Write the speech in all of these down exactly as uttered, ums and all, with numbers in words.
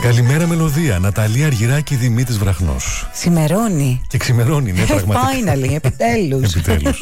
Καλημέρα Μελωδία, Ναταλία Αργυράκη, Δημήτρης Βραχνός. Ξημερώνει. Και ξημερώνει, ναι, πραγματικά. Finally, επιτέλους. Επιτέλους.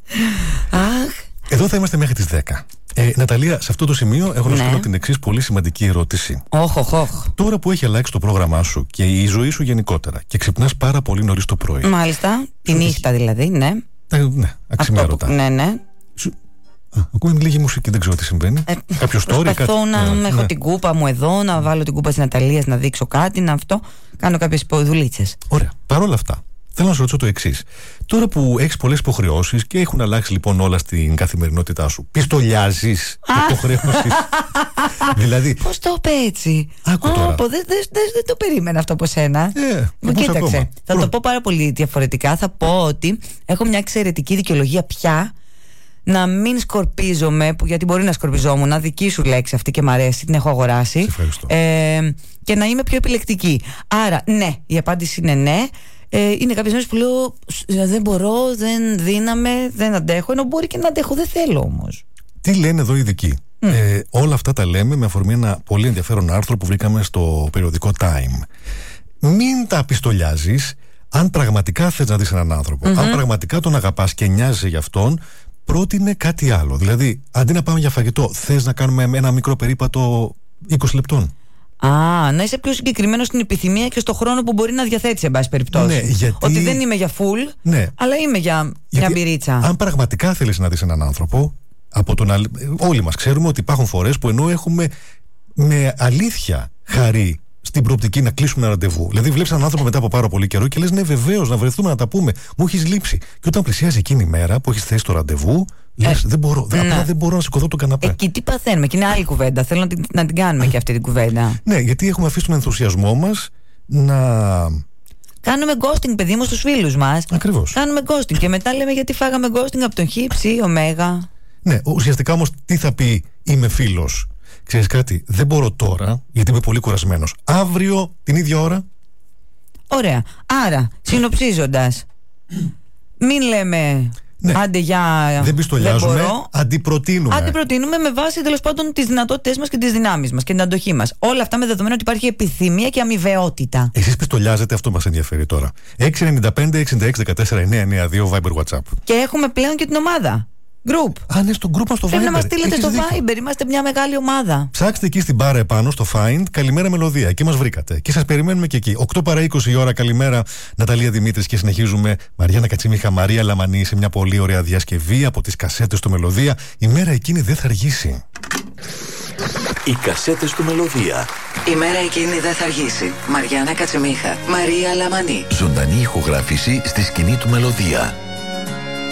Αχ. Εδώ θα είμαστε μέχρι τις δέκα. Ε, Ναταλία, σε αυτό το σημείο έχω να σου κάνω την εξής πολύ σημαντική ερώτηση. Όχ, όχ, όχ. Τώρα που έχει αλλάξει το πρόγραμμά σου και η ζωή σου γενικότερα και ξυπνάς πάρα πολύ νωρίς το πρωί. Μάλιστα, τη νύχτα δηλαδή, ναι. Ε, ναι, αξιμέρωτα. Ναι, ναι. Σου... Α, ακούμε λίγη μουσική, δεν ξέρω τι συμβαίνει. Ε, Κάποιο story, προσπαθώ κάτι... να ναι, έχω ναι. την κούπα μου εδώ, να βάλω την κούπα της Ναταλίας, να δείξω κάτι, να αυτό. Κάνω κάποιες δουλίτσες. Ωραία. Παρ' όλα αυτά, θέλω να σου ρωτήσω το εξής. Τώρα που έχεις πολλές υποχρεώσεις και έχουν αλλάξει λοιπόν όλα στην καθημερινότητά σου, πιστολιάζεις υποχρεώσεις? Δηλαδή. Πώς το είπε έτσι? Άκου τώρα. Δεν δε, δε, δε το περίμενα αυτό από σένα. Ε, Μου κοίταξε. ακόμα. Θα το πω πάρα πολύ διαφορετικά. Θα πω ότι έχω μια εξαιρετική δικαιολογία πια να μην σκορπίζομαι, που, γιατί μπορεί να σκορπιζόμουν. Δική σου λέξη αυτή και μ' αρέσει, την έχω αγοράσει. Σε ευχαριστώ. Ε, και να είμαι πιο επιλεκτική. Άρα, ναι, η απάντηση είναι ναι. Ε, είναι κάποιες μέρες που λέω δεν μπορώ, δεν δύναμαι, δεν αντέχω. Ενώ μπορεί και να αντέχω, δεν θέλω όμως. Τι λένε εδώ οι ειδικοί? Mm. Ε, όλα αυτά τα λέμε με αφορμή ένα πολύ ενδιαφέρον άρθρο που βρήκαμε στο περιοδικό Time. Μην τα πιστολιάζεις. Αν πραγματικά θες να δεις έναν άνθρωπο, mm-hmm. αν πραγματικά τον αγαπάς και νοιάζεσαι γι' αυτόν, πρότεινε κάτι άλλο. Δηλαδή, αντί να πάμε για φαγητό, θες να κάνουμε ένα μικρό περίπατο είκοσι λεπτών? Α, να είσαι πιο συγκεκριμένο στην επιθυμία και στο χρόνο που μπορεί να διαθέτει, εν πάση περιπτώσει. Ναι, γιατί... Ότι δεν είμαι για full, ναι. αλλά είμαι για μια μπυρίτσα. Αν πραγματικά θέλεις να δεις έναν άνθρωπο, από τον αλ... όλοι μας ξέρουμε ότι υπάρχουν φορές που ενώ έχουμε με αλήθεια χαρεί στην προοπτική να κλείσουμε ένα ραντεβού. Δηλαδή, βλέπεις έναν άνθρωπο μετά από πάρα πολύ καιρό και λες ναι, βεβαίως, να βρεθούμε να τα πούμε. Μου έχεις λείψει. Και όταν πλησιάζει εκείνη η μέρα που έχεις θέσει το ραντεβού, λες, ε, δεν μπορώ, ναι. απλά δεν μπορώ να σηκωθώ το καναπέ. Εκεί τι παθαίνουμε, και είναι άλλη κουβέντα. Θέλω να την, να την κάνουμε και αυτή την κουβέντα. Ναι, γιατί έχουμε αφήσει τον ενθουσιασμό μας να. Κάνουμε ghosting, παιδί μου, στους φίλους μας. Ακριβώς. Κάνουμε ghosting και μετά λέμε γιατί φάγαμε ghosting από τον Χ, Ψ, Ωμέγα. Ναι, ουσιαστικά όμως τι θα πει είμαι φίλος? Ξέρεις κάτι, δεν μπορώ τώρα γιατί είμαι πολύ κουρασμένος. Αύριο την ίδια ώρα. Ωραία. Άρα, συνοψίζοντας, μην λέμε ναι. άντε για δεν πιστολιάζουμε, αντιπροτείνουμε. Αντιπροτείνουμε με βάση τέλος πάντων τις δυνατότητες μας και τις δυνάμεις μας και την αντοχή μας. Όλα αυτά με δεδομένο ότι υπάρχει επιθυμία και αμοιβαιότητα. Εσείς πιστολιάζετε, αυτό μας ενδιαφέρει τώρα. έξι εννιά πέντε εξήντα έξι δεκατέσσερα εννιακόσια ενενήντα δύο Viber WhatsApp. Και έχουμε πλέον και την ομάδα. Group. Α, ναι, στο group μας στο Viber. Πρέπει να μας στείλετε στο Viber, είμαστε μια μεγάλη ομάδα. Ψάξτε εκεί στην μπάρα επάνω στο Find Καλημέρα Μελωδία. Εκεί μας βρήκατε. Και σας περιμένουμε και εκεί. οκτώ παρά είκοσι η ώρα. Καλημέρα, Ναταλία Δημήτρης. Και συνεχίζουμε. Μαριάννα Κατσιμίχα, Μαρία Λαμανή σε μια πολύ ωραία διασκευή από τις κασέτες του Μελωδία. Η μέρα εκείνη δεν θα αργήσει. Οι κασέτες του Μελωδία. Η μέρα εκείνη δεν θα αργήσει. Μαριάννα Κατσιμίχα, Μαρία Λαμανή. Ζωντανή ηχογράφηση στη σκηνή του Μελωδία.